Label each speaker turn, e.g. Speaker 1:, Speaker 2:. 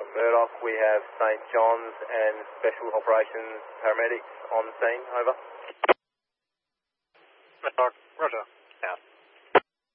Speaker 1: Murdoch, we have St John's and Special Operations paramedics on scene, over.
Speaker 2: Murdoch, roger.